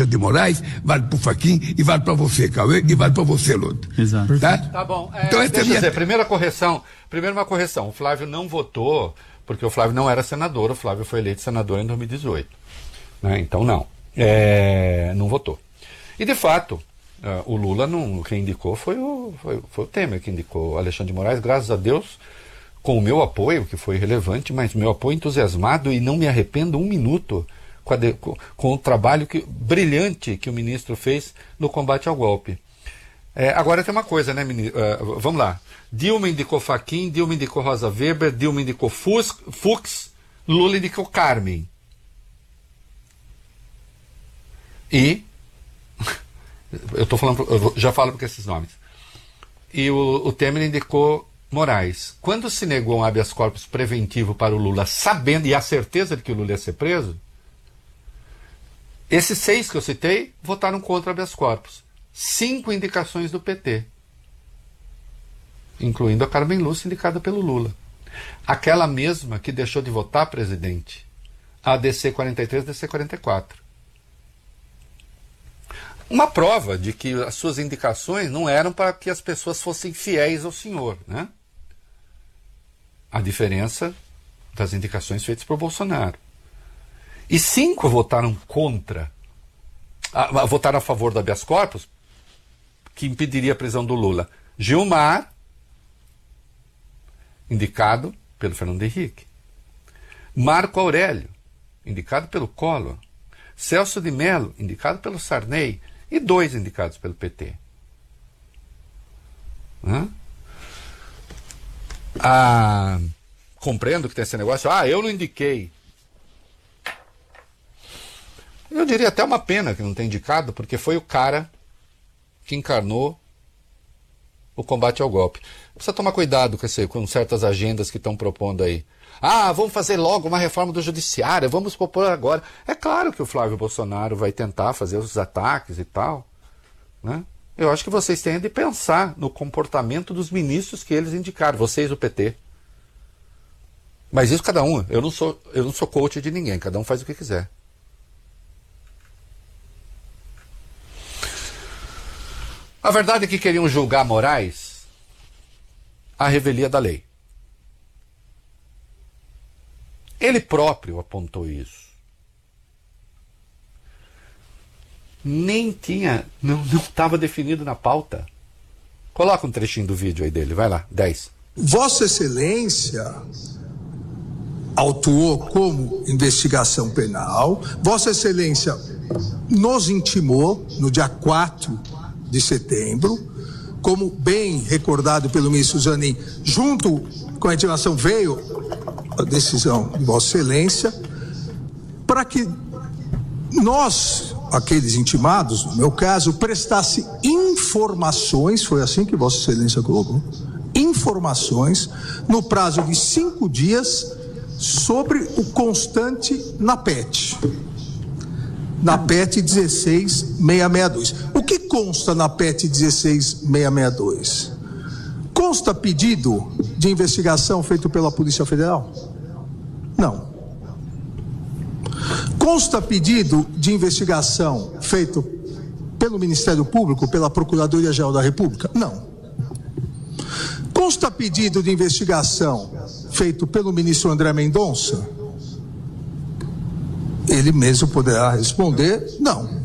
Alexandre de Moraes, vale para o Fachin e vale para você, Cauê, e vale para você, Luto. Exato. Tá bom. Então, deixa eu dizer, primeiro uma correção. O Flávio não votou, porque o Flávio não era senador, o Flávio foi eleito senador em 2018. Né? Então, não. Não votou. E, de fato, o Lula, quem indicou foi o Temer, que indicou o Alexandre de Moraes, graças a Deus, com o meu apoio, que foi relevante, mas meu apoio entusiasmado, e não me arrependo um minuto com o trabalho brilhante que o ministro fez no combate ao golpe. Agora tem uma coisa, né, ministro? Vamos lá. Dilma indicou Fachin, Dilma indicou Rosa Weber, Dilma indicou Fux, Lula indicou Carmen. E eu já falo porque esses nomes. E o Temer indicou Moraes. Quando se negou um habeas corpus preventivo para o Lula, sabendo e a certeza de que o Lula ia ser preso, esses 6 que eu citei votaram contra o habeas corpus. 5 indicações do PT, incluindo a Carmen Lúcia, indicada pelo Lula. Aquela mesma que deixou de votar, presidente, a DC 43 e DC 44. Uma prova de que as suas indicações não eram para que as pessoas fossem fiéis ao senhor, né? A diferença das indicações feitas por Bolsonaro. E 5 votaram contra, votaram a favor do habeas corpus, que impediria a prisão do Lula. Gilmar, indicado pelo Fernando Henrique. Marco Aurélio, indicado pelo Collor. Celso de Mello, indicado pelo Sarney. E 2 indicados pelo PT. Compreendo que tem esse negócio. Eu não indiquei. Eu diria até uma pena que não tenha indicado, porque foi o cara que encarnou o combate ao golpe. Precisa tomar cuidado com certas agendas que estão propondo aí. Vamos fazer logo uma reforma do judiciário, vamos propor agora. É claro que o Flávio Bolsonaro vai tentar fazer os ataques e tal, né? Eu acho que vocês têm de pensar no comportamento dos ministros que eles indicaram, vocês do PT. Mas isso cada um, eu não sou coach de ninguém, cada um faz o que quiser. A verdade é que queriam julgar Moraes à revelia da lei. Ele próprio apontou isso. Não estava definido na pauta. Coloca um trechinho do vídeo aí dele, vai lá, 10. Vossa Excelência autuou como investigação penal. Vossa Excelência nos intimou no dia 4 de setembro, como bem recordado pelo ministro Zanin, junto com a intimação veio a decisão de Vossa Excelência, para que nós, aqueles intimados, no meu caso, prestasse informações, foi assim que Vossa Excelência colocou, informações no prazo de 5 dias sobre o constante na PET 16662. O que consta na PET 16662? Consta pedido de investigação feito pela Polícia Federal? Não. Consta pedido de investigação feito pelo Ministério Público, pela Procuradoria-Geral da República? Não. Consta pedido de investigação feito pelo ministro André Mendonça? Ele mesmo poderá responder, não.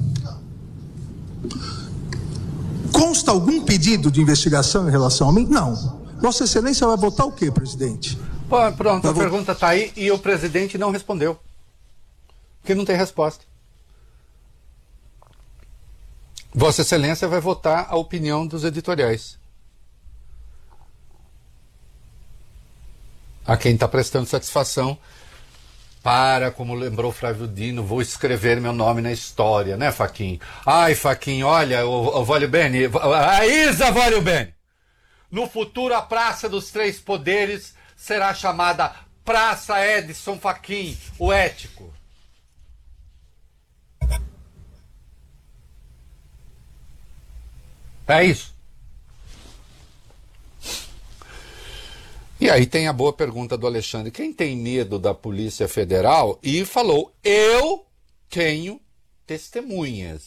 Consta algum pedido de investigação em relação a mim? Não. Vossa Excelência vai votar o quê, presidente? Pronto, a pergunta está aí e o presidente não respondeu. Porque não tem resposta. Vossa Excelência vai votar a opinião dos editoriais. A quem está prestando satisfação, como lembrou Flávio Dino, vou escrever meu nome na história, né, Fachin? Ai, Fachin, olha, o Voglio Bene, a Isa Voglio Bene. No futuro, a Praça dos Três Poderes será chamada Praça Edson Fachin, o ético. É isso. E aí tem a boa pergunta do Alexandre. Quem tem medo da Polícia Federal? E falou, eu tenho testemunhas.